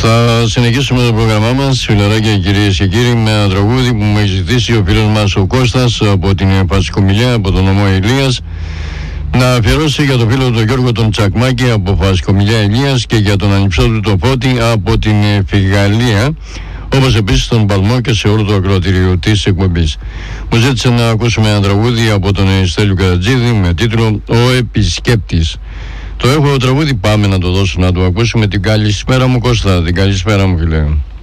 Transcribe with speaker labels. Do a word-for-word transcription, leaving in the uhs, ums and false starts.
Speaker 1: Θα συνεχίσουμε το πρόγραμμά μας, φιλαράκια, κυρίες και κύριοι, με ένα τραγούδι που μου έχει ζητήσει ο φίλος μας ο Κώστας από την Φασικομιλιά, από τον νομό Ηλίας, να αφιερώσει για τον φίλο τον Γιώργο τον Τσακμάκη από Φασικομιλιά Ηλίας και για τον ανιψό του το Φώτη από την Φιγαλία, όπως επίσης τον Παλμό και σε όλο το ακροατήριο της εκπομπής. Μου ζήτησε να ακούσουμε ένα τραγούδι από τον Στέλιο Καρατζίδη με τίτλο «Ο Επισκέπτης». Το έχω τραγούδι, πάμε να το δώσω να το ακούσουμε. Την καλησπέρα μου Κώστα, την καλησπέρα μου φίλε.